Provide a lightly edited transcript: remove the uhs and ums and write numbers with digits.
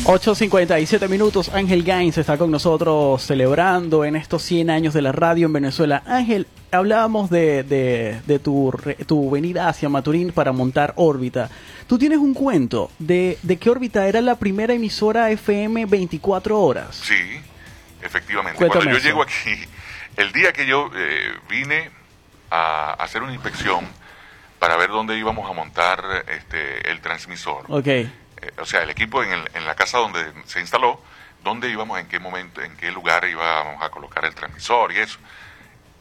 8:57. Ángel Gainz está con nosotros celebrando en estos 100 años de la radio en Venezuela. Ángel, hablábamos de tu venida hacia Maturín para montar Órbita. Tú tienes un cuento de que Órbita era la primera emisora FM 24 horas. Sí, efectivamente. Cuéntame Cuando yo eso. llego aquí, el día que yo vine a hacer una inspección para ver dónde íbamos a montar el transmisor. Ok. O sea, el equipo en la casa donde se instaló, dónde íbamos, en qué momento, en qué lugar íbamos a colocar el transmisor y eso.